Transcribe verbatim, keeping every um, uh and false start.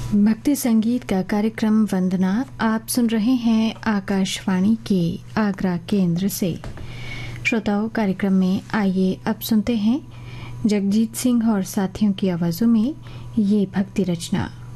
भक्ति संगीत का कार्यक्रम वंदना आप सुन रहे हैं आकाशवाणी के आगरा केंद्र से। श्रोताओं, कार्यक्रम में आइए अब सुनते हैं जगजीत सिंह और साथियों की आवाज़ों में ये भक्ति रचना।